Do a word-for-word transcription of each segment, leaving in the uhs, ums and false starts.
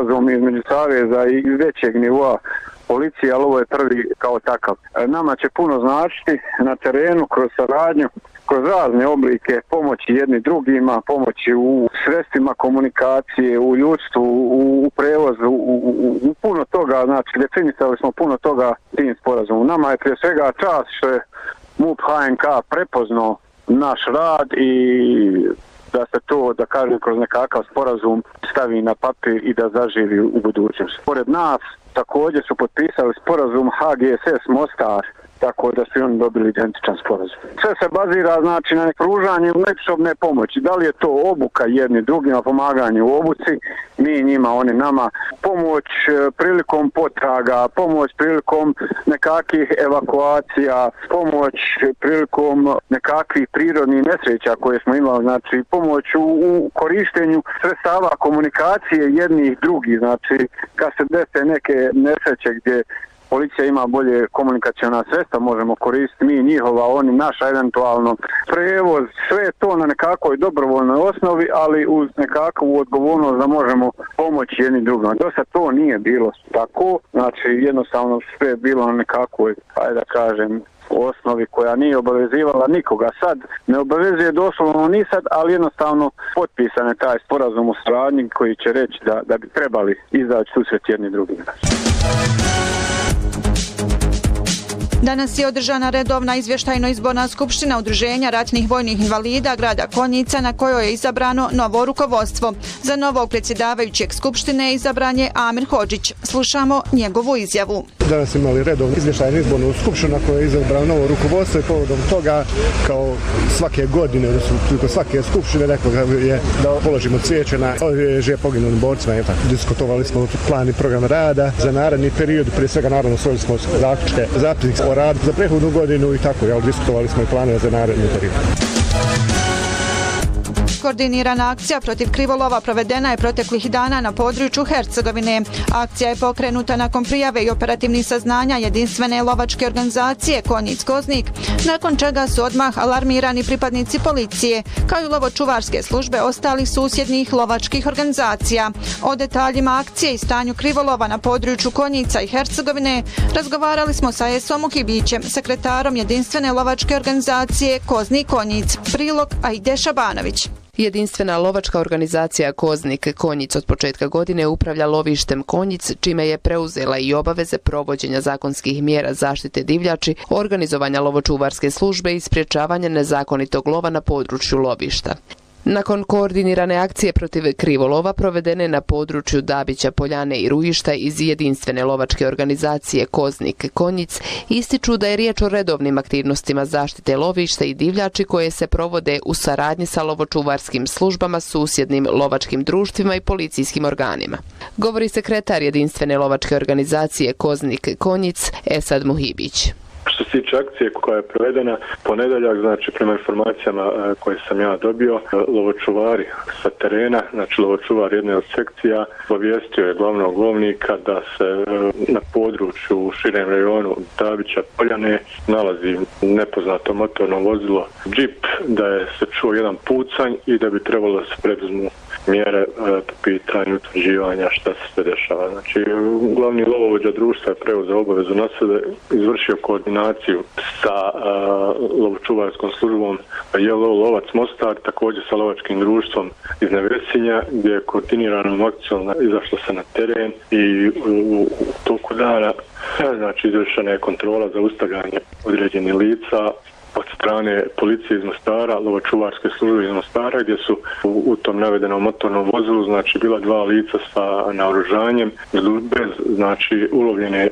sporazum između saveza i većeg nivoa policije, ali ovo je prvi kao takav. Nama će puno značiti na terenu kroz saradnju, kroz razne oblike pomoći jedni drugima, pomoći u sredstvima komunikacije, u ljudstvu, u, u prevozu, u, u, u puno toga, znači definisali smo puno toga tim sporazumom. Nama je prije svega čast što je MUP H N K prepoznao naš rad i da se to, da kažem, kroz nekakav sporazum stavi na papir i da zaživi u budućnosti. Pored nas također su potpisali sporazum H G S S Mostar, tako da su oni dobili identičan sporazum. Sve se bazira znači na pružanju međusobne pomoći. Da li je to obuka jedni drugima, pomaganje u obuci, mi njima, oni nama, pomoć prilikom potraga, pomoć prilikom nekakvih evakuacija, pomoć prilikom nekakvih prirodnih nesreća koje smo imali, znači pomoć u, u korištenju sredstava komunikacije jednih drugih, znači kad se dese neke nesreće gdje policija ima bolje komunikacijona sredstva, možemo koristiti mi njihova, oni naša eventualno prevoz, sve to na nekakvoj dobrovoljnoj osnovi, ali uz nekakvu odgovornost da možemo pomoći jednim drugima. Do sad to nije bilo tako, znači jednostavno sve je bilo na nekakvoj, ajde da kažem, osnovi koja nije obavezivala nikoga. Sad ne obavezuje doslovno ni sad, ali jednostavno potpisan je taj sporazum u saradnji koji će reći da, da bi trebali izaći susret jedni drugima. Danas je održana redovna izvještajno-izborna skupština Udruženja ratnih vojnih invalida grada Konjica na kojoj je izabrano novo rukovodstvo. Za novog predsjedavajućeg skupštine izabran je Amir Hodžić. Slušamo njegovu izjavu. Danas imali redovnu izvještajno-izbornu skupštinu na kojoj je izabrano novo rukovodstvo i povodom toga kao svake godine, odnosno svake skupštine nekoga je da položimo cvijeće na obilježje poginulim borcima. Diskutovali smo plan i program rada za naredni period, prije svega naravno svojili smo zaključke, zapisnik o radu za prethodnu godinu i tako, jel, diskutovali smo i planove za naredni period. Koordinirana akcija protiv krivolova provedena je proteklih dana na području Hercegovine. Akcija je pokrenuta nakon prijave i operativnih saznanja jedinstvene lovačke organizacije Konjic-Koznik, nakon čega su odmah alarmirani pripadnici policije, kao i lovočuvarske službe ostalih susjednih lovačkih organizacija. O detaljima akcije i stanju krivolova na području Konjica i Hercegovine razgovarali smo sa Esom Muhibićem, sekretarom jedinstvene lovačke organizacije Koznik-Konjic. Prilog Aide Šabanović. Jedinstvena lovačka organizacija Koznik Konjic od početka godine upravlja lovištem Konjic, čime je preuzela i obaveze provođenja zakonskih mjera zaštite divljači, organizovanja lovočuvarske službe i sprječavanja nezakonitog lova na području lovišta. Nakon koordinirane akcije protiv krivolova provedene na području Dabića, Poljane i Rujišta iz jedinstvene lovačke organizacije Koznik Konjic, ističu da je riječ o redovnim aktivnostima zaštite lovišta i divljači koje se provode u saradnji sa lovočuvarskim službama, susjednim lovačkim društvima i policijskim organima. Govori sekretar jedinstvene lovačke organizacije Koznik Konjic Esad Muhibić. Što se tiče akcije koja je provedena ponedeljak, znači prema informacijama koje sam ja dobio, lovočuvari sa terena, znači lovočuvar jedne od sekcija, obavijestio je glavnog lovnika da se na području u širem rajonu Dabića, Poljane nalazi nepoznato motorno vozilo džip, da je se čuo jedan pucanj i da bi trebalo da se preduzmu mjere po pitanju utvrđivanja šta se sve dešava. Znači, glavni lovovođa društva je preuzeo obavezu na sebe, izvršio koordinaciju sa uh, lovočuvarskom službom J L O Lovac Mostar, također sa lovačkim društvom iz Nevesinja, gdje je koordiniranom akcijom izašlo se na teren i u, u, u toku dana znači, izvršena je kontrola za ustavljanje određenih lica od strane policije iz Mostara, lovočuvarske službe iz Mostara, gdje su u, u tom navedenom motornom vozilu znači bila dva lica sa naoružanjem bez znači ulovljene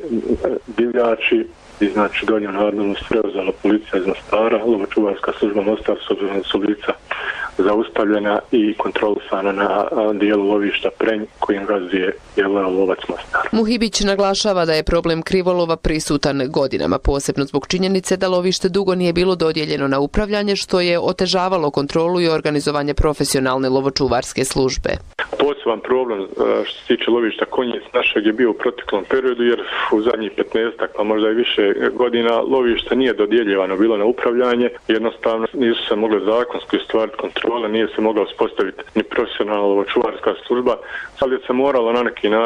divljači i znači donju nadležnost preuzela policija iz Mostara, lovočuvarska služba Mostar s obzirom da su lica zaustavljena i kontrolisana na dijelu lovišta Prenj kojim gazduje J L O Lovac Mostar. Muhibić naglašava da je problem krivolova prisutan godinama, posebno zbog činjenice da lovište dugo nije bilo dodijeljeno na upravljanje, što je otežavalo kontrolu i organizovanje profesionalne lovočuvarske službe. Poseban problem što se tiče lovišta Konjic našeg je bio u proteklom periodu, jer u zadnjih petnaestak pa možda i više godina lovišta nije dodjeljivano bilo na upravljanje, jednostavno nisu se mogle zakonski ostvariti kontrole, nije se mogla uspostaviti ni profesionalna lovočuvarska služba, ali je se moralo na neki način